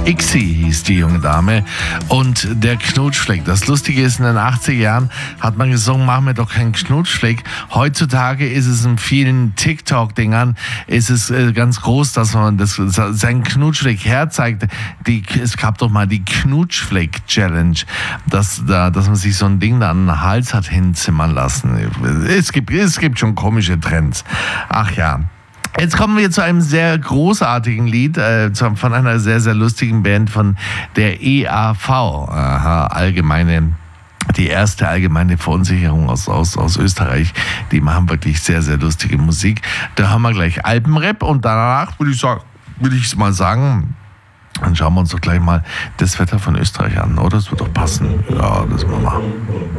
Ixi hieß die junge Dame und der Knutschfleck. Das Lustige ist, in den 80er Jahren hat man gesungen, mach mir doch keinen Knutschfleck. Heutzutage ist es in vielen TikTok-Dingern, ist es ganz groß, dass man seinen Knutschfleck herzeigt. Es gab doch mal die Knutschfleck-Challenge, dass man sich so ein Ding da an den Hals hat hinzimmern lassen. Es gibt schon komische Trends. Ach ja. Jetzt kommen wir zu einem sehr großartigen Lied von einer sehr, sehr lustigen Band von der EAV. Die erste allgemeine Verunsicherung aus Österreich. Die machen wirklich sehr, sehr lustige Musik. Da haben wir gleich Alpenrap und danach würde ich mal sagen, dann schauen wir uns doch gleich mal das Wetter von Österreich an, oder? Das wird doch passen. Ja, das machen wir.